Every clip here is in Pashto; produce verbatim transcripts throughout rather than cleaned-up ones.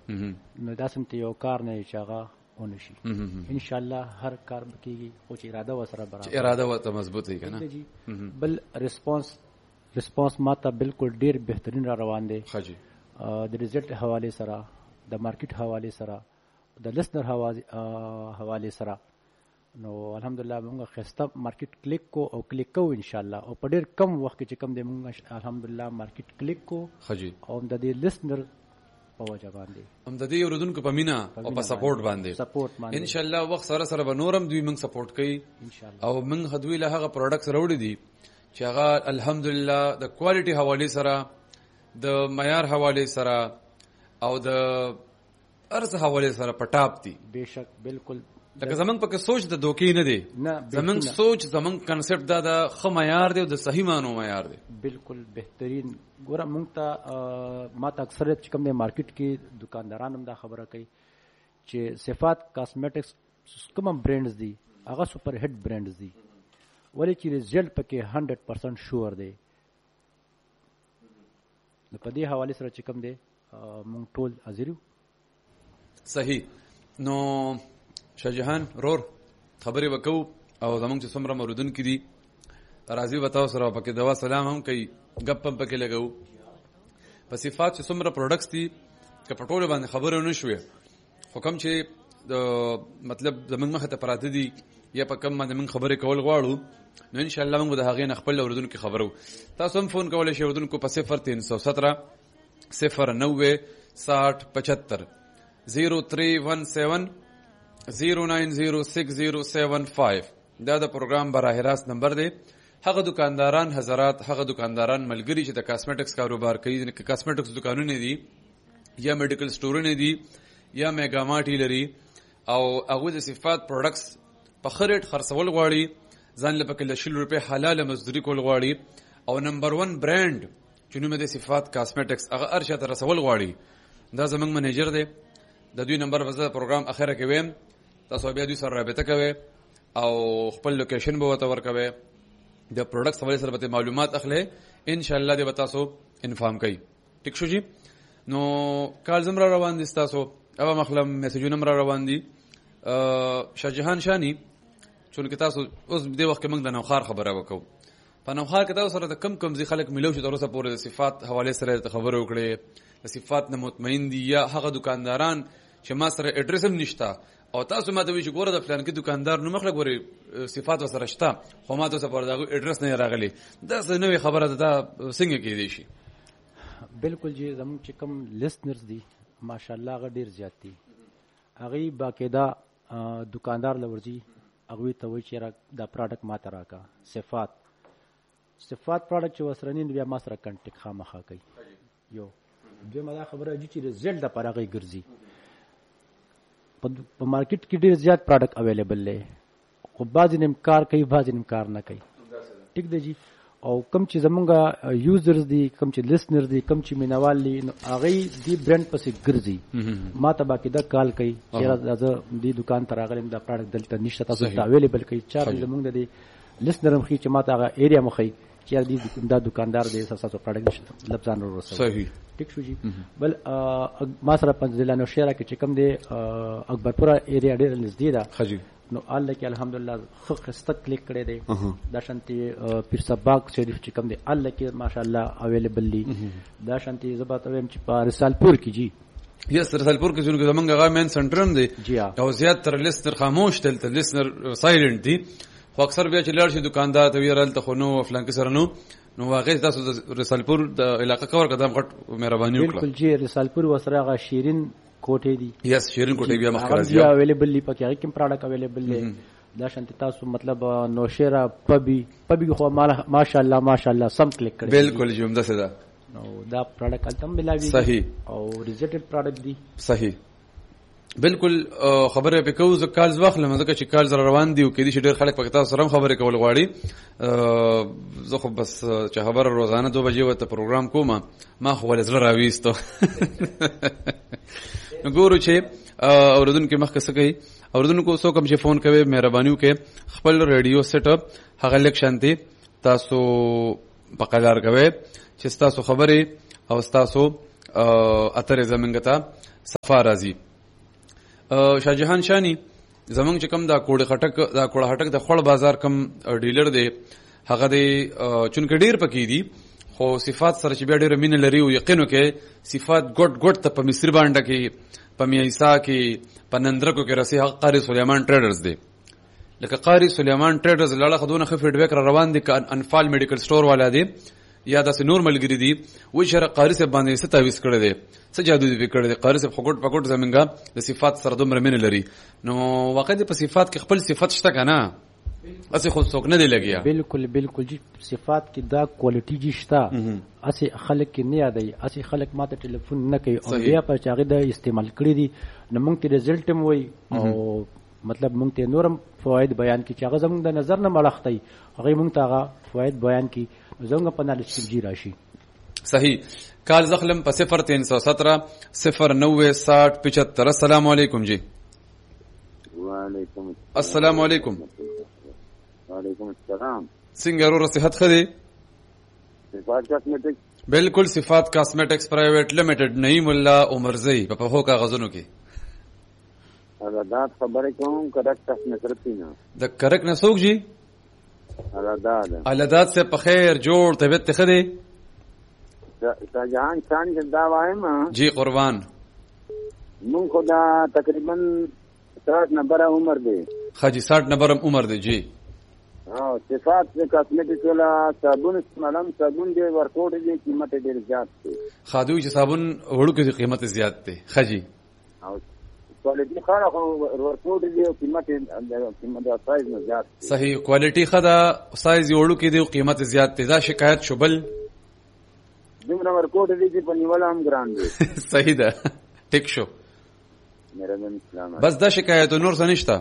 نو دا سمته یو کار نه چې هغه ونشي. ان شاء الله هر کار بکیږي او چې اراده وسره برابر اراده وته مضبوط وي کنه. بل ریسپانس ریسپانس ماته بالکل ډیر بهترین را روان دی. خجی د ریزلټ حواله سره، د مارکیټ حواله سره، د لسنر حواله سره. نو الحمدلله موږ خسته مارکیټ کلیک کو او کلیک کو ان شاء الله، او په ډیر کم وخت کې چې کم دی موږ الحمدلله مارکیټ کلیک کو. خجی او د دې لسنر په وجه باندې هم د دې اوردونکو په مینا او په سپورټ باندې سپورټ باندې ان شاء الله وخت سره سره به نورم دوی موږ سپورټ کوي ان شاء الله. او موږ هدوی له هغه پروډکټس راوړي دي چې هغه الحمدلله د کوالټي حواله سره، د معیار حواله سره او د ارز حواله سره پټاپ دي. بهشک بالکل. لکه زمونږ پکې سوچ د دوکې نه دی، زمونږ سوچ زمونږ کنسپټ دا د ښه معیار دی او د صحیح معنو معیار دی. بالکل بهترین. ګوره موږ ته ما ته اکثریت چې کوم دی مارکیټ کې دکانداران هم دا خبره کوي چې صفات کاسمیټکس کوم برانډز دي هغه سپر هټ برانډز دي، ولې چې ریزلټ پکې هنډرډ پرسنټ شور دی. نو په دې حواله سره چې کوم دی موږ ټول حاضر یو. صحیح. نو شاهجهان رور خبرې وکاو او زمونږ چې څومره موردونکي دي راځي به تاسو سره پکې دوا سلام هم کوي، ګپ هم پکې لګو. په صفات چې څومره پروډکټس دي که په ټولو باندې خبرې ونه شوې، خو کوم چې د مطلب زمونږ مخې ته پراته دي یا په کوم باندې موږ خبرې کول غواړو، نو ان شاء الله موږ د هغې نه خپل اورېدونکو خبرو. تاسو هم فون کولی شئ اورېدونکو په صفر تین سو سترہ صفر نوے ساٹھ پچہتر زیرو تھری ون سیون زیرو نائن زیرو سکس زیرو سیون فائیو. دا د پروګرام براه راست نمبر دی. هغه دکانداران حضرات، هغه دکانداران ملګری چې د کاسمیټکس کاروبار کوي، د کاسمیټکس دکانونه دي یا میډیکل سٹورونه دي یا میگا مارټ لري او هغه د صفات پروډکټس په خریټ خرڅول غواړي، ځان له پکې له شل روپے حلاله مزدوري کول غواړي او نمبر ون برانډ چې نوم د صفات کاسمیټکس هغه ارشا ته رسول غواړي، دا زمنګ منیجر دی. د دوی نمبر وزه پروګرام اخره کې ویم، تاسو بیا دوی سره رابطه کوئ او خپل لوکیشن به ورته ورکوئ، د پروډکټس حواله سره به معلومات اخلئ، ان شاء الله دې به تاسو انفارم کوي. ټیک شو جی. نو کال زمرا روان دي تاسو او مخلم میسجونه مر روان دي. شاهجهان شانی چون کې تاسو اوس دې وخت کې موږ د نوخار خبره وکړو. په نوخار کې تاسو سره د کم کم ځي خلک ملو شي تر اوسه پورې د صفات حواله سره خبرې وکړې، د صفات نه مطمئن دي یا هغه دکانداران چې ما سره اډرس هم نشته او تاسو ما ته وی چې ګوره د فلان کې دکاندار نو مخله ګوري صفات وسره شته خو ما ته سره دا اډرس نه راغلی، دا څه نوې خبره ده، دا څنګه کېدی شي؟ بالکل جی. زموږ چې کوم لیسنرز دي ماشاءالله هغه ډیر زیات دي، هغه باقاعده دکاندار لورځي هغه ته وایي چې دا پروډکټ ما ته راکا صفات صفات پروډکټ چې وسره نه بیا ما سره کنټیکټ خامخا کوي. یو دوی ما دا خبره دي چې رزلټ د پاره غي ګرځي. په مارکیټ کې ډیر زیات پروډکټ اویلیبل دی، خو بعض انکار کوي بعض انکار نه کوي. ټیک دی جی. او کم چې زمونږه یوزرز دي، کم چې لیسنر دي، کم چې مینوال دي، نو هغه دی برانډ پسې ګرځي، ما ته باقاعده کال کوي چې راځه دې دکان ته راغلم دا پروډکټ دلته نشته تاسو ته اویلیبل کوي. چار زمونږ د لیسنر هم خي چې ما ته هغه ایریا مخې چې دې دا دکاندار دې تاسو پروډکټ نشته لبزان ورسره. صحیح. ټیک شو جی. بل ما سره پنځلانو شهر کې چې کم دی اکبرپورا ایریا ډېر نږدې ده. خجی. نو الله کې الحمدلله خو خسته کلیک کړی دی. دا شانتي پیر صباغ شریف چې کوم دی الله کې ماشاءالله اویلیبل دی. دا شانتي زبات ویم چې په رسالپور کې جی یس رسالپور کې څنګه زمونږ غا مین سنټرم دی او زیات تر لیسنر خاموش تل تل لیسنر سایلنت دی، خو اکثر بیا چې لړ شي دکاندار ته ویرل ته خو نو فلان کې سره نو نو واقعي تاسو د رسالپور د علاقې کور قدم غټ مهرباني وکړه. بالکل جی. رسالپور وسره غا شیرین کوټه دي. یس شیرین کوټه بیا مخکره دی اویلیبل دی، پکې هغه کوم پروډکټ اویلیبل دی. دا شانتي تاسو مطلب نوشیرا پبي پبي خو ماشاءالله ماشاءالله سم کلیک کړئ. بالکل جی عمده ده. نو دا پروډکټ التم ملاوي. صحیح. او ریزلټډ پروډکټ دی. صحیح. بالکل خبره په کوزه کالز واخل مزه چې کالز روان دي او کې دي چې ډېر خلک پکې تاسو سره خبرې کول غواړي. زه خو بس چې خبره روزانه دو بجې وته پروګرام کوم ما خو ول زړه راويستو. ګورو چې اوردون کې مخکې څه کوي اوردون کو سو کوم چې فون کوي مهرباني وکړي خپل ریډیو سیټ اپ هغه لیک شانتي تاسو په قدر کوي چې تاسو خبرې او تاسو اتر زمنګ ته صفا راځي. شاه جهان شانی زمنګ چې کوم دا کوړه خټک دا کوړه خټک د خړ بازار کم ډیلر دی هغه دی چونکه ډیر پکې دي خو صفات سره چې بیا ډیر مين لري او یقینو کې صفات ګډ ګډ ته په مصر باندې کې په میسا کې په نندرکو کې رسي حق قاری سليمان ټریډرز دی. لکه قاری سليمان ټریډرز لاله خدونه خ فیډبیک را روان دي ک انفال میډیکل سٹور والا دی یا داسې نور ملګری دي و شر قاری صاحب باندې ستاويس کړی دی سجادو دی کړی دی قاری صاحب خګټ پګټ زمنګا د صفات سره دومره مين لري نو واقع په صفات کې خپل صفات شته کنه اسی خود څوک نه دی لګیا. بالکل بالکل جی صفات کې دا کوالټي جی شته اسی خلک کې نه یادای اسی خلک ماته ټلیفون نه کوي او بیا پر چاغه د استعمال کړی دي نو موږ ته رزلټ هم وای او مطلب موږ ته نورم فواید بیان کی چاغه زموږ د نظر نه مړختای هغه موږ ته هغه فواید بیان کی زموږ په نالش جی راشي. صحیح. کال زخلم په صفر تین سو سترہ صفر نوے ساٹھ پچہتر. السلام علیکم جی. وعلیکم السلام علیکم. وعلیکم السلام. څنګه ورو صحت خدي؟ صفات کاسمیټکس. بالکل صفات کاسمیټکس پرایویٹ لمیټډ نعیم الله عمرزئی په پخو کاغذونو کې. ارداد خبرې کوم کرک نصرتی نه. د کرک نسوک جی؟ ارداد. ارداد سے بخیر جوړ طبیعت خدي؟ شاهجهان خان دا وایم جی قربان. مون خدا تقریبا ساٹھ نمبر عمر دی. خاجی ساٹھ نمبر عمر دی جی. ها صفات کاسمیټکس ولا صابون استعمالم صابون دی ورکوټ دی قیمت ډیر زیات دی. خادوی چې صابون وړو کې قیمت زیات دی. خاجی او کوالټي خاره ورکوټ دی او قیمت قیمت د سایز نه زیات دی. صحیح کوالټي خدا سایز وړو کې دی او قیمت زیات دی. دا شکایت شوبل دومره ورکوټ دی چې په نیول هم ګران دی. صحیح ده ټیک شو. مهرباني اسلام. بس دا شکایت نور څه نشته.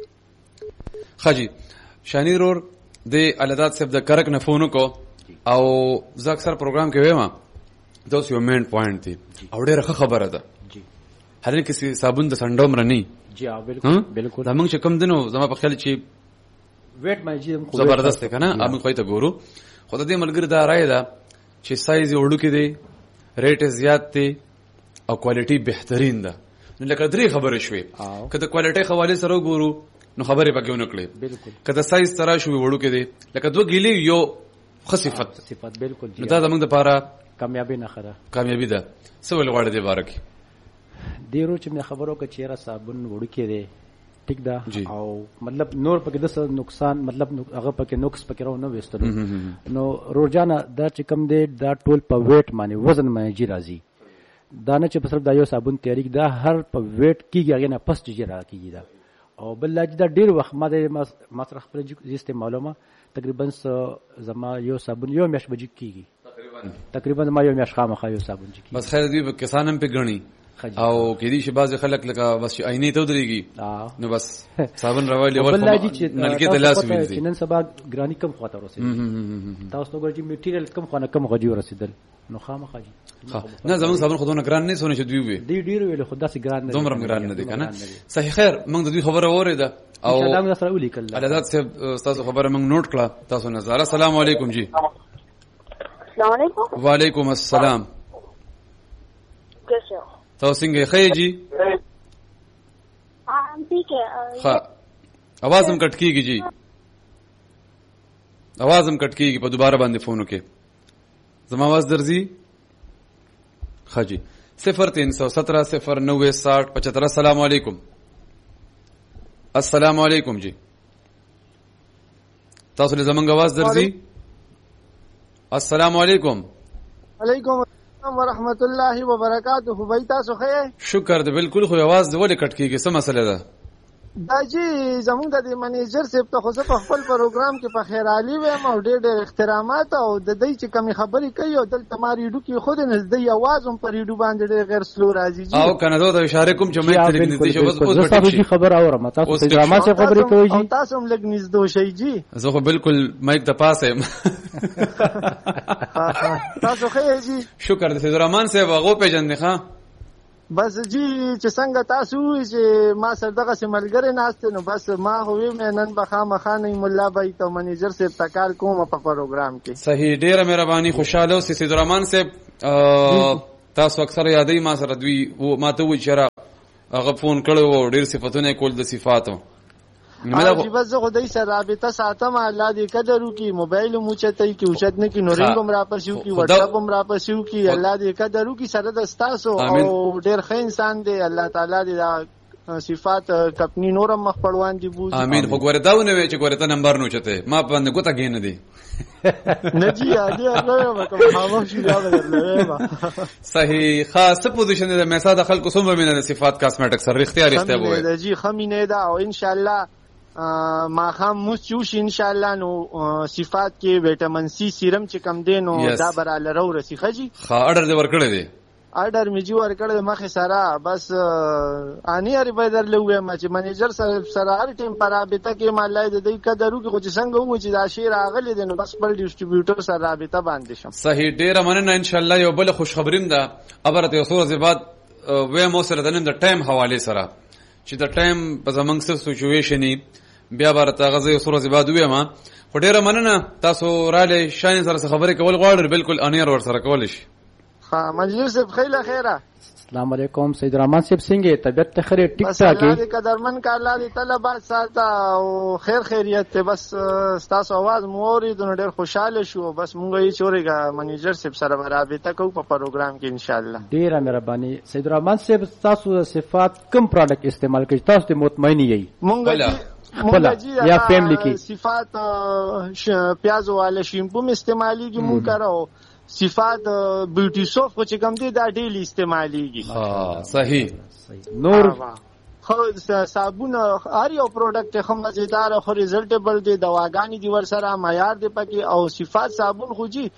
خاجی شانی رور د الادات صاحب د کرک نه فون کو او زه اکثر پروګرام کې وایم دا یو مین پوینټ دی او ډیره خبره ده جی هر کسی صابون د سندوم رنی جی بالکل بالکل دا موږ چې کم دنو زما په خیال چې ویټ مې جی زبردست کنه امو کوي ته ګورو خدای دې ملګری دا راي ده چې سایز وړو کې دی ریټ زیات دی او کوالټي بهترین ده. نو لکه درې خبرې شوې کله کوالټي حواله سره ګورو نو خبرې پکې ونه کړې. بالکل کله سایز ترا شو وړو کې دی لکه دوه ګیلې یو خصيفت صفات بالکل نو دا زموږ لپاره کامیابی نه خره کامیابی ده. سوال غواړي دی بارک ډیرو چې مې خبرو کې چیرې صابون وړو کې دی ټیک ده او مطلب نور پکې د نقصان مطلب هغه پکې نقص پکې راو نه وستلو نو روزانه دا چې کم دی دا ټول په ویټ باندې وزن باندې جی راځي. دا نه چې په صرف دا یو صابون تیاری دا هر په ویټ کېږي هغه نه پس جی راکېږي دا او بل لاج دا ډیر وخت ما د مصرف خپل جسته معلومه تقریبا زما یو صابون یو میاش بجې کېږي تقریبا تقریبا ما یو میاش خامخا یو صابون جی بس خیر دی کسانم په غني او کې دي چې بعض خلک لکه بس عینې ته ودرېږي نو بس صابون راوړي ول نلکې د لاس وینځي نن سبا ګرانی کم خواته ورسېږي تاسو نو ګرځي میټیریل کم خانه کم غوږی ورسېدل نو خامخا جی نه زمون صابون خودونه ګران نه سونه چې دوی وي دی ډیر ویل خدا سي ګران نه دومره ګران نه دي کنه. صحیح خیر موږ د دوی خبره اوریده او ان شاء الله سره ولیکل علادات صاحب تاسو خبره موږ نوٹ کړه تاسو نظر. السلام علیکم جی. السلام علیکم. وعلیکم السلام. کیسے ہو؟ تو څنګه خیر جی؟ ہاں ٹھیک ہے. ها आवाज هم کټ کیږي جی आवाज هم کټ کیږي په دوباره باندې فون وکي زما आवाज درځي. ها جی صفر تین سو سترہ صفر نوے ساٹھ پچہتر. السلام علیکم. السلام علیکم جی. تاسو له زمونږ आवाज درځي. السلام علیکم. علیکم السلام ورحمۃ اللہ وبرکاتہ. بھائی تاسو خیر؟ شکر دې بالکل خو आवाज ولې کټ کیږي څه مسله ده؟ دا جی زمونږ د منیجر صاحب ته خو په خپل پروګرام کې په خیر علي وایم او ډېر ډېر احترامات او د دې چې کمی خبرې کوي او دلته ما ریډو کې خود نه د आवाज هم پر ریډو باندې ډېر غیر سلو راځي جی. او کنه دا اشاره کوم چې مې ترې نږدې شو اوس اوس پټ خبر اورم تاسو ته ډرامه څه خبرې کوي جی تاسو هم لګ نږدې شئ جی. زه خو بالکل مایک د پاسه تاسو خیر جی. شکر دې رحمان صاحب هغه پیژنې ښا بس جی چې څنګه تاسو چې ما سره دغه سملګری ناشته نو بس ما هوې مې نن بخا مخانه مولا بای ته منیجر صاحب تکال کوم په پروګرام کې. صحیح ډیره مهرباني خوشاله اوسې سید الرحمن صاحب تاسو اکثر یادې ما سره دوی ما ته وی چر هغه فون کړو او ډیر صفاتونه کول د صفاتو چې بس زه خدای سره رابطه ساتم الله دې قدر وکي موبایل مو چتای کی اوچت نه کی نورینګ هم را پسیو کی واتس اپ هم را پسیو کی الله دې قدر وکي سره د تاسو او ډیر ښه انسان دی الله تعالی دې دا صفات کپنی نورم مخ پړوان دی بوز امين خو ګوره داونه وی چې ګوره ته نمبر نو چته ما باندې ګوتا گین دی نه جی یادې الله کوم خاموش دی دا صحیح خاص پوزیشن د میسا د خلکو سوم مینه صفات کاسمیټکس سره اختیار اختیار وای دی جی خمینه دا او ان شاء الله ما خام موچوش ان شاء الله نو صفات کې وټامین سی سیرم چې کم دینو دا براله رو رسی خجی خا اورډر دی ورکړی دی اورډر می جو ورکړل مخه سره بس اني اری بدر لوې ما چې منیجر سره سره هر ټیم پر رابطه کې مالای د دې قدرو کې خو څنګه و چې دا شی راغلی دی نو بس بل ډیسټریبیوټر سره رابطه باندې شم صحیح ډیر مننه ان شاء الله یو بل خوش خبریم ده ابرته یو سورې بعد و مو سره د نن د ټایم حواله سره چې د ټایم په زمنګ سره سچويشن بیا برته غزه یو سورې بعد و ما خو ډیر مننه تاسو را لې شاین سره خبرې کول غواړئ بالکل انیر ور سره کول شي ها منجر صاحب خیره خیره السلام علیکم سید رحمان صاحب څنګه طبیعت ته خیره ټیک ټاک الله دې قدرمن کا الله دې طلبات ساته او خیر خیریت ته بس تاسو आवाज موري د ډېر خوشاله شو بس مونږ یې چورېګا منیجر صاحب سره رابطه کوو په پروګرام کې ان شاء الله ډېر مهرباني سید رحمان صاحب تاسو صفات کم پروډکټ استعمال کوي تاسو ته مطمئن یې مونږ مونږ یا فیملی کې صفات پیاز والا شیمپو استعمالي کې مونږ کراو صفات بیوټي سوپ خو چې کوم دي دا ډیلی استعماليږي ها صحیح نور خو صابون هر یو پروډکټ خو مزیدار خو ریزلټبل دي دواګانی دي ور سره معیار دي پکې او صفات صابون خو جی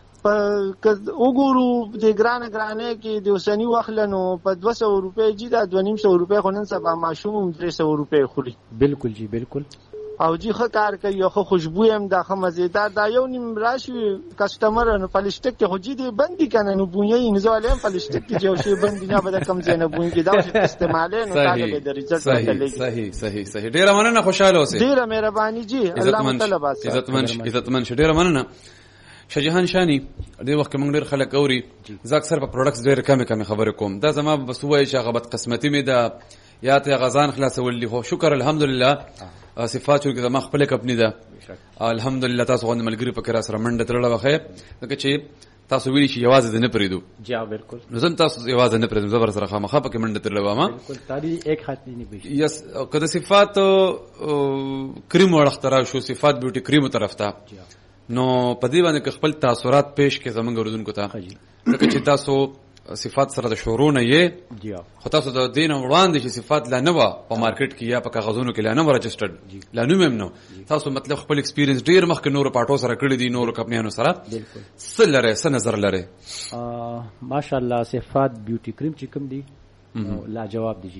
وګورو د ګران ګرانه کې د وسنی وخلنو په دوه سوه روپے جی دا دوه نیم سوه روپے خو نن سبا ماشوم درې سوه روپے خوري بالکل جی بالکل او جی خو کار کوي خو خوشبو هم دا خو مزیدار دا یو نیم راشي کسٹمر نو پلسټیک ته خو جی دی بندي کنه نو بونی نه زوالم پلسټیک کې جو شی بندي نه بده کم زینه بونی کې دا استعمال نه تاګه د ریزلټ صحیح صحیح صحیح صحیح ډیر مننه خوشاله اوسئ ډیر مهرباني جی الله تعالی باسه عزتمن عزتمن ډیر مننه شجهان شانی دې وخت موږ ډیر خلک اوري زه اکثر په پروډکټس ډیر کم کم خبرې کوم دا زما بس وایي چې غبط قسمتي مې دا یا ته غزان خلاصول دي خو شکر الحمدلله صفات چې زما خپل کپنی ده الحمدلله تاسو غوښنه ملګری په کرا سره منډه ترړه وخه ځکه چې تاسو ویلي چې یوازې نه پریدو جا بالکل نو زم تاسو یوازې نه پریدو زبر سره خامخا په منډه ترړه وامه بالکل تاری ایک خاطی نه بشي یس کده صفات کریم ورخترا شو صفات بیوټي کریم طرف ته نو په دې باندې خپل تاثیرات پیش کې زمونږ ورودونکو ته ځکه چې تاسو صفات سره د شورونه یې جی خو تاسو د دین وړاندې چې صفات لا نه و په مارکیټ کې یا په کاغذونو کې لا نه و رجسټرډ لا نو مم نو تاسو مطلب خپل ایکسپیرینس ډیر مخکې نور پاټو سره کړی دي نور کمپنیانو سره بالکل سلره سن نظر لره ماشاءالله صفات بیوټي کریم چې کوم دي لا جواب دي جی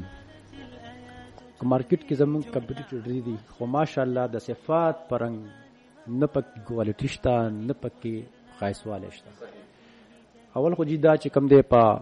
مارکیټ کې زمون کمپټیټر دي خو ماشاءالله د صفات پرنګ نه پکې کوالټی شته نه پکې خاصواله شته اول خو جی دا چې کم دی په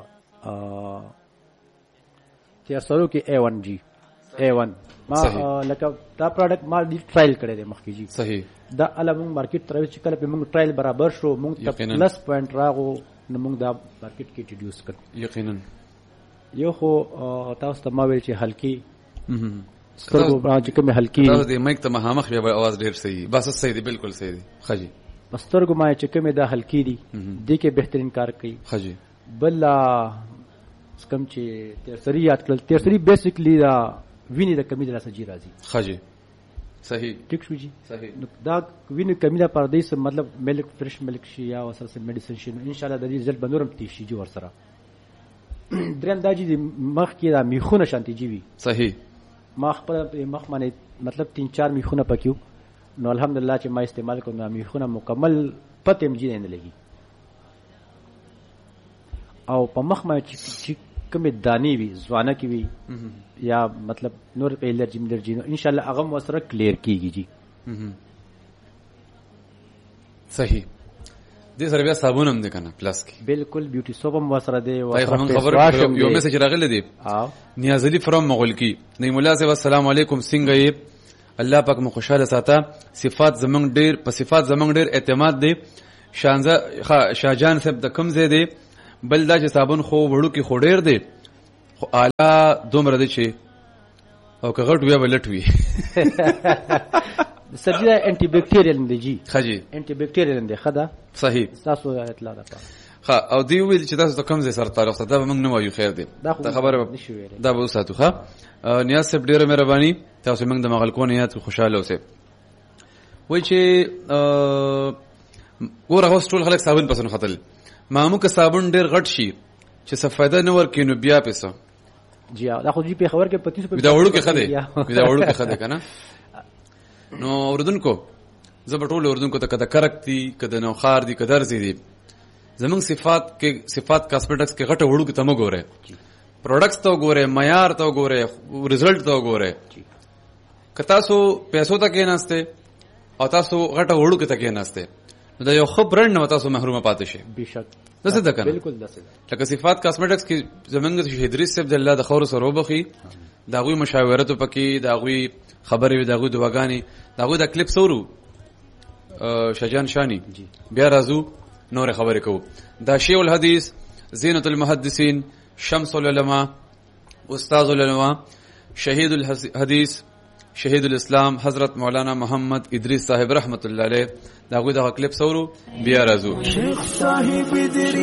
تیرسرو کې اے ون جی اے ون ما لکه دا پروډکټ ما دی ټرایل کړی دی مخکې جی صحیح دا الوم مارکیټ تر چې کله په موږ ټرایل برابر شو موږ ته پلس پوینټ راغو نو موږ دا مارکیټ کې انټروډیوس کړ یقینا یو خو تاسو ته ما ویل چې هلکی سترګو چې کومه هلکی تاسو دې مایک ته مهامخ بیا आवाज ډیر صحیح بس صحیح دی بالکل صحیح دی خجی سترګو ما چې کومه دا هلکی دي د کې بهترین کار کوي خجی بل کم چې تیرسری یاد کړل تیرسری بیسیکلی دا ویني د کمی د لاسجی راځي خجی صحیح ټیک شو جی صحیح دا ویني کمی دا پردیس مطلب ملک فرش ملک شي یا وسره سره میډیسن شي ان شاء الله د ریزلټ بنورم تیشي جو ور سره درم دا جی مخ کې دا میخونه شانتي جی وی صحیح ما خپل مخ باندې مطلب تین چار میخونه پکيو نو الحمدلله چې ما استعمال کوم نو میخونه مکمل پتم جی نه لګي او په مخ ما چې کومه دانی وی ځوانه کی وی یا مطلب نور په الرجی ملرجی نو ان شاء الله هغه وسره کلیر کیږي جی صحیح دې سره بیا صابون هم دي کنه پلاس کی بالکل بیوټي سوپ هم وسره دی او خبر یو میسج راغلی دی ها نیازلی فرام مغول کی نه مولا صاحب السلام علیکم څنګه یې الله پاک مو خوشاله ساته صفات زمنګ ډیر په صفات زمنګ ډیر اعتماد دی شانزه شاهجان صاحب د کم زه دی بل دا چې صابون خو وړو کې خو ډېر دی خو اعلی دومره دی چې او که غټ وي به لټ وي سر جی انټي بیکټیریل دی جی ښه جی انټي بیکټیریل دی ښه ده صحیح تاسو اطلاع ده ښه او دی ویل چې تاسو ته کوم ځای سره تعلق سره دا به موږ نه وایو خیر دی دا خبره دا به وساتو ښه نیاز صاحب ډېره مهرباني تاسو موږ د مغلقو نه یاد خوشحاله اوسئ وایي چې ګوره اوس ټول خلک صابون پسې نښتل معمو که صابون ډېر غټ شي چې څه فایده نه ورکوي نو بیا پې څه جی دا خو جی پېښور کې پتیس دا وړو کې ښه دی دا وړو کې ښه دی که نه نو اردوونکو زه به ټولو اردوونکو ته که د کرک دي که د نوخار دي که درزي دي زمونږ صفات کې صفات کاسمیټکس کې غټه وړو کې ته مه ګورئ پروډکټس ته وګورئ معیار ته وګورئ رزلټ ته وګورئ که تاسو پیسو ته کېناستئ او تاسو غټه وړو کې ته کېناستئ نو د یو ښه برنډ نه تاسو محرومه پاتې شئ بېشک داسې ده که نه بالکل داسې ده لکه صفات کاسمیټکس کې زمونږ شیخ ادریس صاحب د الله د خورو سره وبخي د هغوی مشاورتو پکې د هغوی خبرې وي د هغوی دعاګانې د هغوی د کلیپ سورو شاهجان شانی بیا راځو نور خبرې کوو دا شیخ الحدیث زینت المحدثین شمس العلماء استاذ العلماء شهید الحدیث شهید الاسلام حضرت مولانا محمد ادریس صاحب رحمت الله علیه دا غوی دا کلیپ سورو بیا راځو شیخ صاحب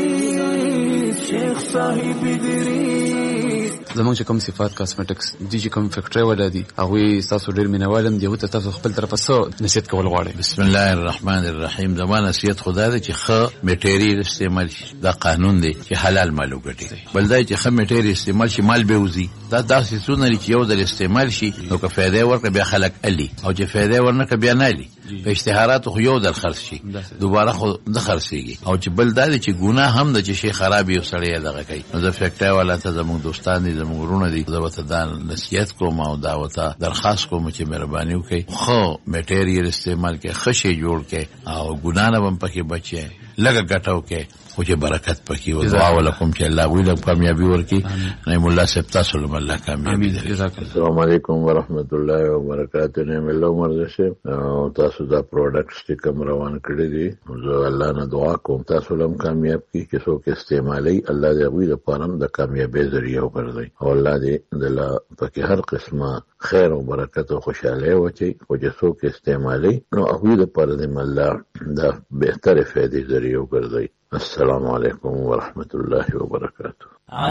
ادریس شیخ صاحب ادریس زمونږ چې کوم صفات کاسمیټکس دي چې کوم فیکټری ولا دي هغوی تاسو ډېر مینوالم دي هغوی ته تاسو خپل طرفه څه نصیحت کول غواړئ بسم الله الرحمن الرحیم زما نصیحت خدا ده چې ښه میټیریل استعمال شي دا قانون دی چې حلال مال وګټي بل دا چې ښه میټیریل استعمال شي مال به وځي دا داسې څونه دي چې یو ځل استعمال شي نو که فایده ورکړه بیا خلک الي او چې فایده ورنکړه بیا نه الي په اشتهاراتو خو یو ځل خرڅ شي دوباره خو نه خرڅېږي او چې بل دا دی چې ګناه هم ده چې شی خراب یو سړی یې دغه کوي نو د فیکټری والا ته زموږ دوستان دي زموږ وروڼه دي زه ورته دا نصیحت کوم او دا ورته درخواست کوم چې مهرباني وکړئ ښه میټیریل استعمال کړئ ښه شی جوړ کړئ او ګناه نه به هم پکې بچئ لږه ګټه وکړئ خو چې برکت پکې و دعا ولکم چې الله وی له کامیابی ورکړي نعم الله صاحب تاسو له الله کامیابی درکړي السلام علیکم ورحمت الله وبرکاته نعم الله مرزه او تاسو دا پروډکټس چې کوم روان کړی دي زه الله نه دعا کوم تاسو لم کامیاب کړي چې څوک استعمالي الله دې وی له پرم د کامیابی ذریعہ وګرځي او الله دې د پکې هر قسمه خیر او برکت او خوشاله وچی او چې څوک استعمالي نو هغه د پر دې الله دا بهتره فائدې ذریعہ وګرځي السلام علیکم ورحمت الله وبرکاته